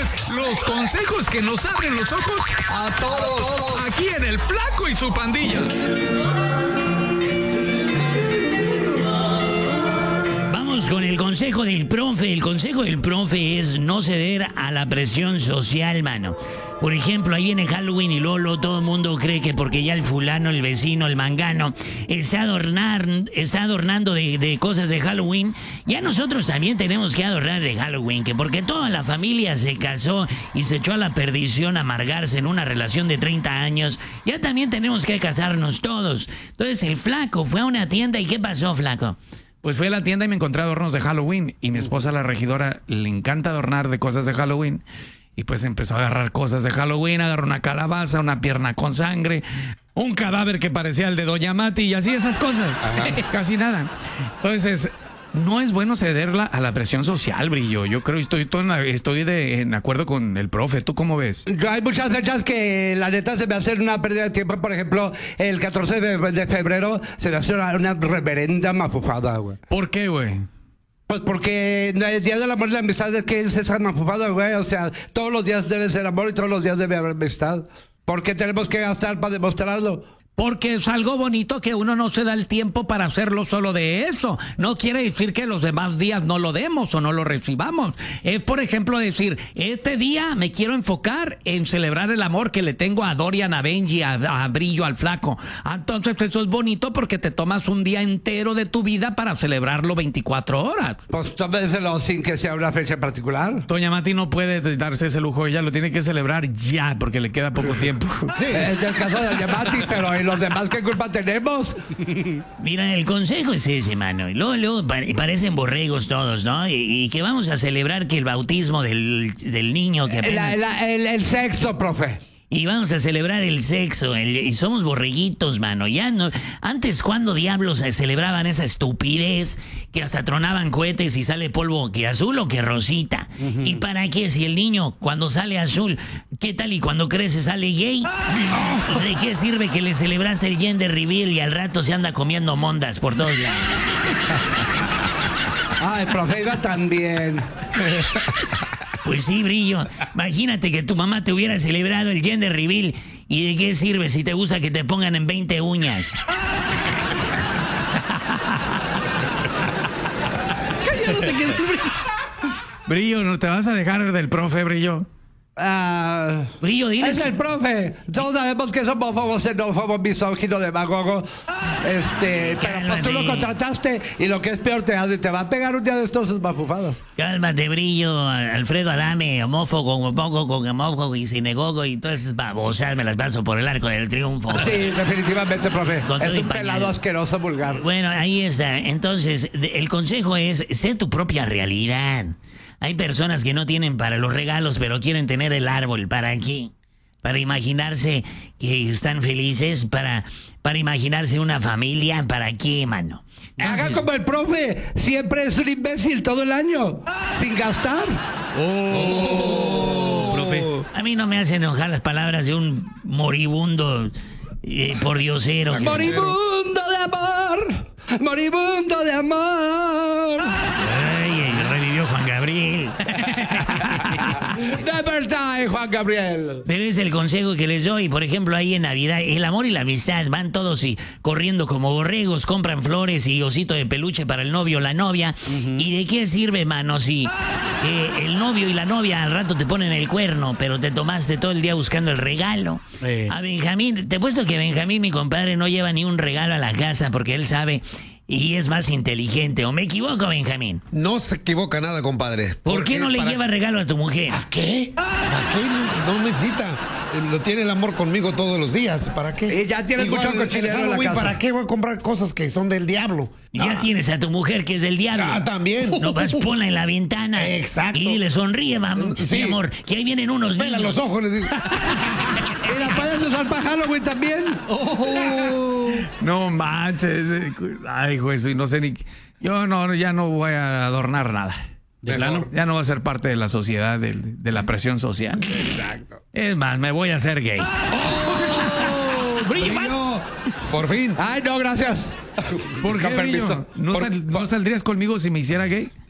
escuchas los consejos que nos abren los ojos a todos. Aquí en El Flaco y su pandilla. Con el consejo del profe. El consejo del profe es no ceder a la presión social, mano. Por ejemplo, ahí viene Halloween y Lolo, todo el mundo cree que porque ya el fulano, el vecino, el mangano está adornando de cosas de Halloween, ya nosotros también tenemos que adornar de Halloween, que porque toda la familia se casó y se echó a la perdición a amargarse en una relación de 30 años, ya también tenemos que casarnos todos. Entonces el Flaco fue a una tienda y ¿qué pasó, Flaco? Pues fui a la tienda y me encontré adornos de Halloween. Y mi esposa, la regidora, le encanta adornar de cosas de Halloween. Y pues empezó a agarrar cosas de Halloween. Agarró una calabaza, una pierna con sangre, un cadáver que parecía el de Doña Mati y así esas cosas. Casi nada. Entonces, no es bueno cederla a la presión social, Brillo. Yo creo que estoy en acuerdo con el profe. ¿Tú cómo ves? Hay muchas fechas que la neta se me hace una pérdida de tiempo. Por ejemplo, el 14 de febrero se me hace una reverenda mafufada, güey. ¿Por qué, güey? Pues porque el Día del Amor y la Amistad es que es esa mafufada, güey. O sea, todos los días debe ser amor y todos los días debe haber amistad. ¿Por qué tenemos que gastar para demostrarlo? Porque es algo bonito que uno no se da el tiempo para hacerlo solo de eso. No quiere decir que los demás días no lo demos o no lo recibamos. Es, por ejemplo, decir, este día me quiero enfocar en celebrar el amor que le tengo a Dorian, a Benji, a Brillo, al Flaco. Entonces eso es bonito porque te tomas un día entero de tu vida para celebrarlo 24 horas. Pues tómenselo sin que sea una fecha particular. Doña Mati no puede darse ese lujo. Ella lo tiene que celebrar ya porque le queda poco tiempo. Sí, es el caso de Doña Mati, pero los demás, ¿qué culpa tenemos? Mira, el consejo es ese, mano. Y luego parecen borregos todos, ¿no? Y que vamos a celebrar que el bautismo del niño que apenas... El sexo, profe. Y vamos a celebrar el sexo, y somos borreguitos, mano. Ya no, antes, ¿cuándo diablos se celebraban esa estupidez que hasta tronaban cohetes y sale polvo que azul o que rosita? ¿Y para qué? Si el niño cuando sale azul, ¿qué tal? Y cuando crece sale gay. ¿De qué sirve que le celebraste el gender reveal y al rato se anda comiendo mondas por todos lados? Ay, profe, iba también. Pues sí, Brillo. Imagínate que tu mamá te hubiera celebrado el gender reveal. ¿Y de qué sirve si te gusta que te pongan en 20 uñas? Cállate, que Brillo, ¿no te vas a dejar del profe, Brillo? Brillo, dile. Es el profe. Todos sabemos que es homófobo, xenófobo, misógino, demagogo. Pero pues tú lo contrataste y lo que es peor te va a pegar un día de estos mafufados. Cálmate, Brillo. Alfredo Adame, homófobo y sinagogo y todas esas babosas me las paso por el arco del triunfo. Sí, definitivamente, profe. Con es todo y un pañal. pelado asqueroso, vulgar. Bueno, ahí está. Entonces, el consejo es, sé tu propia realidad. Hay personas que no tienen para los regalos, pero quieren tener el árbol. ¿Para qué? Para imaginarse que están felices, para imaginarse una familia. ¿Para qué, mano? Entonces, haga como el profe. Siempre es un imbécil todo el año. Sin gastar. Profe. a mí no me hacen enojar las palabras de un moribundo pordiosero. ¡Moribundo de amor! ¡Moribundo de amor! Ay, revivió Juan Gabriel. Never die, Juan Gabriel. Pero es el consejo que les doy. Por ejemplo, ahí en Navidad, el amor y la amistad van todos y corriendo como borregos, compran flores y osito de peluche para el novio o la novia. ¿Y de qué sirve, mano, si el novio y la novia al rato te ponen el cuerno, pero te tomaste todo el día buscando el regalo? A Benjamín, te he puesto que Benjamín, mi compadre, no lleva ni un regalo a la casa porque él sabe y es más inteligente. ¿O me equivoco, Benjamín? No se equivoca nada, compadre. ¿Por qué no le lleva regalo a tu mujer? ¿A qué? ¿Para qué? No necesita. Lo tiene el amor conmigo todos los días. ¿Para qué? Y ya tienes mucho cochinero en la casa. ¿Para qué voy a comprar cosas que son del diablo? Ya tienes a tu mujer que es del diablo. También. No vas, ponla en la ventana. Exacto. Y le sonríe, vamos. Sí. Mi amor, que ahí vienen unos Pela niños. los ojos, les digo. ¿Y la puedes usar para Halloween también? No manches. Ay, juez, no sé ni... Yo no, ya no voy a adornar nada. Ya no va a ser parte de la sociedad, de la presión social. Exacto. Es más, me voy a hacer gay. ¡Brillo! Por fin. Ay, no, gracias. ¿Por qué, Con permiso. Brillo? ¿No saldrías conmigo si me hiciera gay?